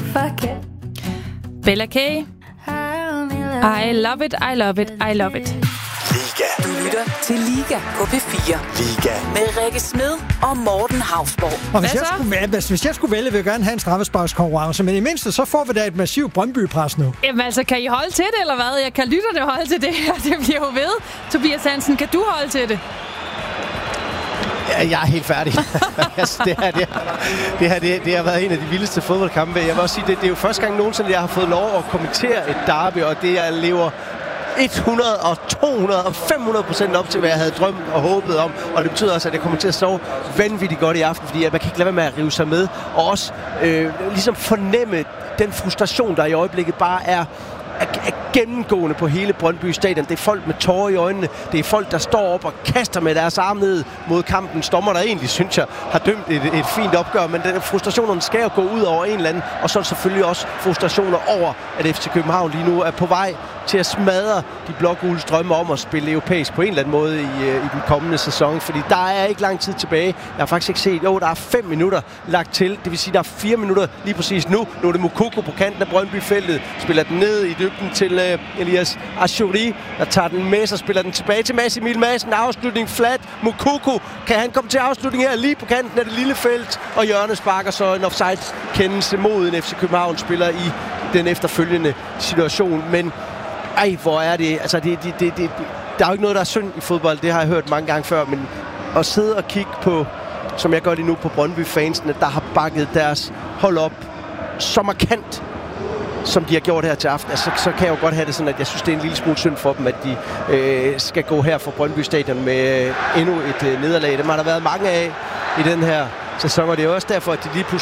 fuck it. Bella K. I love it, I love it, I love it. Liga. Du lytter til Liga på P4. Liga. Med Rikke Smed og Morten Hausborg. Og hvis jeg skulle vælge, vil jeg gerne have en straffesparkskonkurrence, men i mindste, så får vi da et massivt Brøndby-pres nu. Jamen altså, kan I holde til det, eller hvad? Jeg kan lytterne holde til det her. Det bliver jo ved. Tobias Hansen, kan du holde til det? Ja, jeg er helt færdig. Det har været en af de vildeste fodboldkampe. Jeg vil også sige, det er jo første gang nogensinde, jeg har fået lov at kommentere et derby, og det jeg lever 100 og 200 og 500% op til, hvad jeg havde drømt og håbet om. Og det betyder også, at jeg kommer til at sove vanvittigt godt i aften, fordi man kan ikke lade være med at rive sig med. Og også ligesom fornemme den frustration, der i øjeblikket bare er gennemgående på hele Brøndby Stadion. Det er folk med tårer i øjnene. Det er folk, der står op og kaster med deres arme ned mod kampen. Dommer, der egentlig, synes jeg, har dømt et fint opgør, men den frustrationen skal jo gå ud over en eller anden. Og så er der selvfølgelig også frustrationer over, at FC København lige nu er på vej til at smadre de blågule drømme om at spille europæisk på en eller anden måde i den kommende sæson. Fordi der er ikke lang tid tilbage. Jeg har faktisk ikke set, der er 5 minutter lagt til. Det vil sige, der er 4 minutter lige præcis nu. Nu er det Moukoko på kanten af Brøndby-feltet. Spiller den ned i dybden til Elias Achouri, der tager den med sig, spiller den tilbage til Mads Emil Madsen. Afslutning flat. Moukoko, kan han komme til afslutning her lige på kanten af det lille felt? Og Jørgen sparker så en offside-kendelse mod en FC København-spiller i den efterfølgende situation. Men hvor er det... Altså, der er jo ikke noget, der er synd i fodbold. Det har jeg hørt mange gange før. Men at sidde og kigge på, som jeg gør lige nu på Brøndby-fansene, der har bakket deres hold op så markant, som de har gjort her til aften, altså, så kan jeg jo godt have det sådan, at jeg synes, det er en lille smule synd for dem, at de skal gå her fra Brøndby Stadion med endnu et nederlag. Dem har der været mange af i den her sæson, og det er også derfor, at de lige pludselig